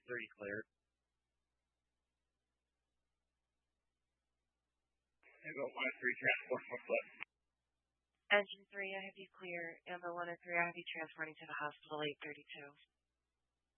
3 cleared. Amber 103, transport for foot. Engine 3, I have you clear. Amber 103, I have you transporting to the hospital 832.